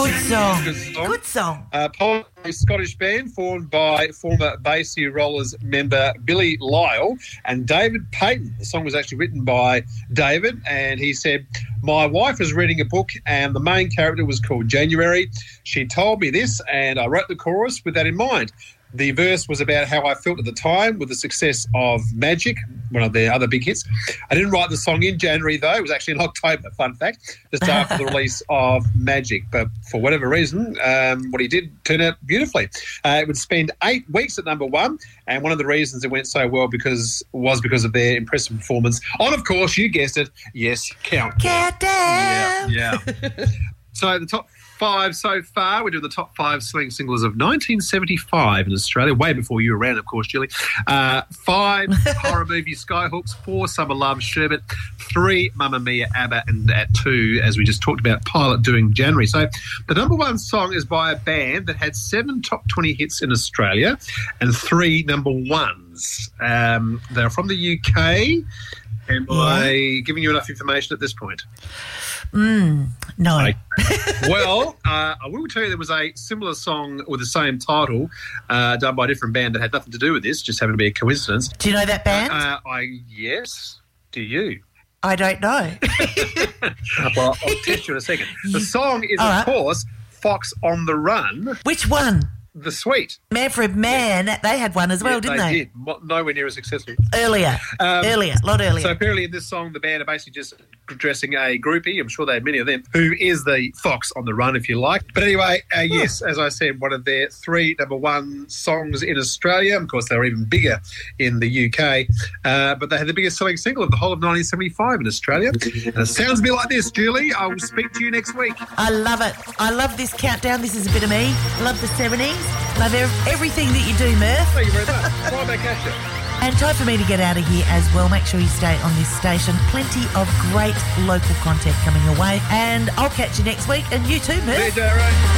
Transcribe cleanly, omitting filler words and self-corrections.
Good song. Good song. Good song. Paul, a Scottish band formed by former Basie Rollers member Billy Lyle and David Payton. The song was actually written by David, and he said, "My wife was reading a book and the main character was called January. She told me this and I wrote the chorus with that in mind. The verse was about how I felt at the time with the success of Magic, one of their other big hits. I didn't write the song in January, though. It was actually in October, fun fact, just after the release of Magic. But for whatever reason, what he did turned out beautifully. It would spend 8 weeks at number one, and one of the reasons it went so well was because of their impressive performance on, of course, you guessed it, Yes, Countdown. Countdown. Yeah. So the top 5 so far. We're doing the top 5 selling singles of 1975 in Australia, way before you were around, of course, Julie. 5 horror movie Skyhooks, 4 Summer Love Sherbet, 3 Mamma Mia ABBA, and at 2, as we just talked about, Pilot doing January. So the number one song is by a band that had 7 top 20 hits in Australia and 3 number ones. They're from the UK. Am I giving you enough information at this point? No. Okay. Well, I will tell you there was a similar song with the same title done by a different band that had nothing to do with this, just happened to be a coincidence. Do you know that band? Yes. Do you? I don't know. Well, I'll test you in a second. The song is, of course, Fox on the Run. Which one? The Sweet. Manfred Mann, they had one as well, didn't they? They did. Nowhere near as successful. Earlier, a lot earlier. So apparently in this song, the band are basically just dressing a groupie, I'm sure they had many of them, who is the fox on the run, if you like. But anyway, yes, as I said, one of their 3 number one songs in Australia. Of course, they were even bigger in the UK. But they had the biggest selling single of the whole of 1975 in Australia. And it sounds a bit like this, Julie. I will speak to you next week. I love it. I love this countdown. This is a bit of me. Love the 70s. Love everything that you do, Murph. Thank you very much. Right back at you. And time for me to get out of here as well. Make sure you stay on this station. Plenty of great local content coming your way. And I'll catch you next week. And you too, Murph. See you, Ray.